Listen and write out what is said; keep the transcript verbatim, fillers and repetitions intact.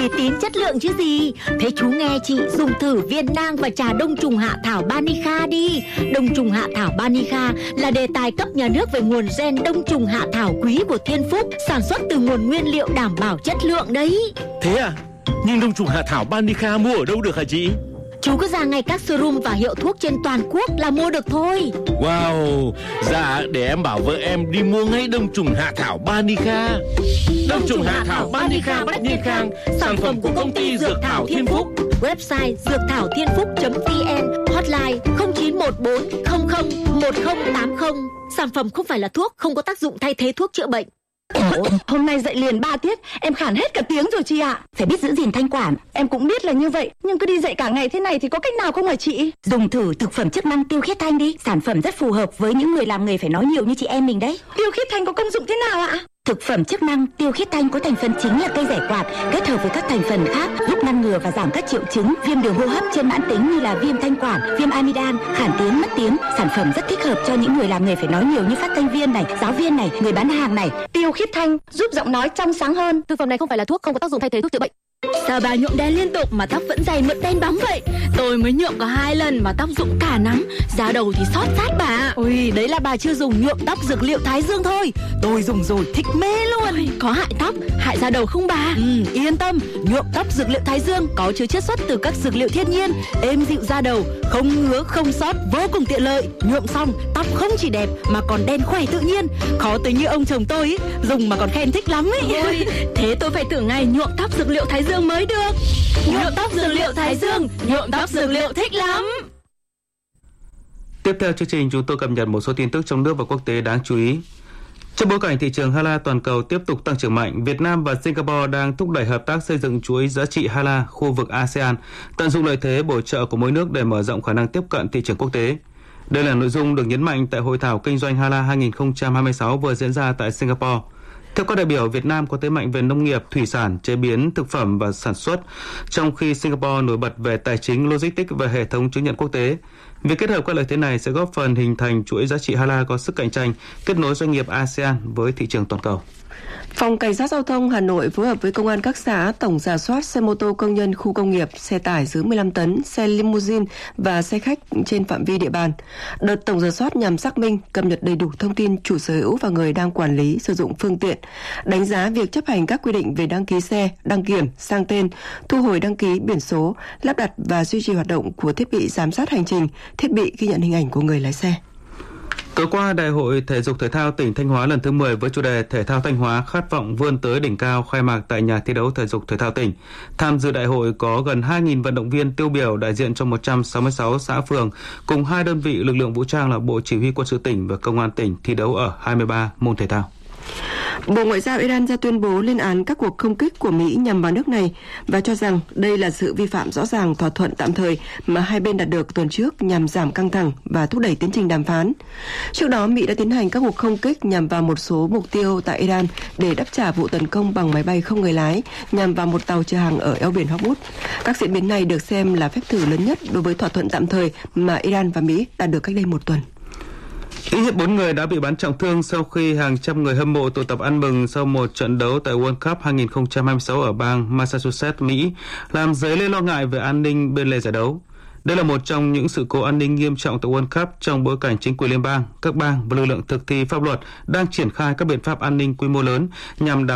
uy tín chất lượng chứ gì. Thế chú nghe chị dùng thử viên nang và trà đông trùng hạ thảo Banica đi. Đông trùng hạ thảo Banica là đề tài cấp nhà nước về nguồn gen đông trùng hạ thảo quý của Thiên Phúc, sản xuất từ nguồn nguyên liệu đảm bảo chất lượng đấy. Thế à? Nhưng đông trùng hạ thảo Banica mua ở đâu được hả chị? Chú cứ ra ngay các showroom và hiệu thuốc trên toàn quốc là mua được thôi. Wow, dạ để em bảo vợ em đi mua ngay đông trùng hạ thảo Banica. Đông trùng hạ thảo Banica Bách Niên Khang, sản phẩm của công ty Dược Thảo Thiên Phúc. Website dược thảo thiên phúc chấm vn, hotline không chín một bốn không không một không tám không. Sản phẩm không phải là thuốc, không có tác dụng thay thế thuốc chữa bệnh. Hôm nay dậy liền ba tiết, em khản hết cả tiếng rồi chị ạ. Phải biết giữ gìn thanh quản. Em cũng biết là như vậy, nhưng cứ đi dậy cả ngày thế này thì có cách nào không hả chị? Dùng thử thực phẩm chức năng tiêu khiết thanh đi. Sản phẩm rất phù hợp với những người làm nghề phải nói nhiều như chị em mình đấy. Tiêu khiết thanh có công dụng thế nào ạ? Thực phẩm chức năng tiêu khiết thanh có thành phần chính là cây giải quạt, kết hợp với các thành phần khác giúp ngăn ngừa và giảm các triệu chứng viêm đường hô hấp trên mãn tính như là viêm thanh quản, viêm amidan, khản tiếng, mất tiếng. Sản phẩm rất thích hợp cho những người làm nghề phải nói nhiều như phát thanh viên này, giáo viên này, người bán hàng này. Tiêu khiết thanh giúp giọng nói trong sáng hơn. Thực phẩm này không phải là thuốc, không có tác dụng thay thế thuốc chữa bệnh. Sao bà nhuộm đen liên tục mà tóc vẫn dày mượt đen bóng vậy? Tôi mới nhuộm có hai lần mà tóc rụng cả nắng, da đầu thì xót sát bà. Ôi, đấy là bà chưa dùng nhuộm tóc dược liệu Thái Dương thôi. Tôi dùng rồi thích mê luôn. Ôi, có hại tóc, hại da đầu không bà? Ừ, yên tâm, nhuộm tóc dược liệu Thái Dương có chứa chiết xuất từ các dược liệu thiên nhiên, êm dịu da đầu, không ngứa không xót, vô cùng tiện lợi. Nhuộm xong tóc không chỉ đẹp mà còn đen khỏe tự nhiên. Khó tới như ông chồng tôi ý, dùng mà còn khen thích lắm ấy. Ôi, thế tôi phải thử ngày nhuộm tóc dược liệu Thái Dương mới được. Nhuộm tóc dược liệu Thái Dương, nhuộm tóc dược liệu thích lắm. Tiếp theo chương trình, chúng tôi cập nhật một số tin tức trong nước và quốc tế đáng chú ý. Trong bối cảnh thị trường Hala toàn cầu tiếp tục tăng trưởng mạnh, Việt Nam và Singapore đang thúc đẩy hợp tác xây dựng chuỗi giá trị Hala khu vực a sê an, tận dụng lợi thế bổ trợ của mỗi nước để mở rộng khả năng tiếp cận thị trường quốc tế. Đây là nội dung được nhấn mạnh tại Hội thảo Kinh doanh Hala hai không hai sáu vừa diễn ra tại Singapore. Theo các đại biểu, Việt Nam có thế mạnh về nông nghiệp, thủy sản, chế biến, thực phẩm và sản xuất, trong khi Singapore nổi bật về tài chính, logistics và hệ thống chứng nhận quốc tế. Việc kết hợp các lợi thế này sẽ góp phần hình thành chuỗi giá trị Hala có sức cạnh tranh, kết nối doanh nghiệp a sê an với thị trường toàn cầu. Phòng Cảnh sát Giao thông Hà Nội phối hợp với Công an các xã tổng rà soát xe mô tô công nhân khu công nghiệp, xe tải dưới mười lăm tấn, xe limousine và xe khách trên phạm vi địa bàn. Đợt tổng rà soát nhằm xác minh, cập nhật đầy đủ thông tin chủ sở hữu và người đang quản lý sử dụng phương tiện, đánh giá việc chấp hành các quy định về đăng ký xe, đăng kiểm, sang tên, thu hồi đăng ký biển số, lắp đặt và duy trì hoạt động của thiết bị giám sát hành trình, thiết bị ghi nhận hình ảnh của người lái xe. Tối qua, Đại hội Thể dục Thể thao tỉnh Thanh Hóa lần thứ mười với chủ đề Thể thao Thanh Hóa khát vọng vươn tới đỉnh cao khai mạc tại nhà thi đấu thể dục thể thao tỉnh. Tham dự đại hội có gần hai nghìn vận động viên tiêu biểu đại diện cho một trăm sáu mươi sáu xã phường cùng hai đơn vị lực lượng vũ trang là Bộ Chỉ huy Quân sự tỉnh và Công an tỉnh thi đấu ở hai mươi ba môn thể thao. Bộ Ngoại giao Iran ra tuyên bố lên án các cuộc không kích của Mỹ nhằm vào nước này và cho rằng đây là sự vi phạm rõ ràng thỏa thuận tạm thời mà hai bên đạt được tuần trước nhằm giảm căng thẳng và thúc đẩy tiến trình đàm phán. Trước đó, Mỹ đã tiến hành các cuộc không kích nhằm vào một số mục tiêu tại Iran để đáp trả vụ tấn công bằng máy bay không người lái nhằm vào một tàu chở hàng ở eo biển Hormuz. Các diễn biến này được xem là phép thử lớn nhất đối với thỏa thuận tạm thời mà Iran và Mỹ đạt được cách đây một tuần. Ít nhất bốn người đã bị bắn trọng thương sau khi hàng trăm người hâm mộ tụ tập ăn mừng sau một trận đấu tại World Cup hai không hai sáu ở bang Massachusetts, Mỹ, làm dấy lên lo ngại về an ninh bên lề giải đấu. Đây là một trong những sự cố an ninh nghiêm trọng tại World Cup trong bối cảnh chính quyền liên bang, các bang và lực lượng thực thi pháp luật đang triển khai các biện pháp an ninh quy mô lớn nhằm đảm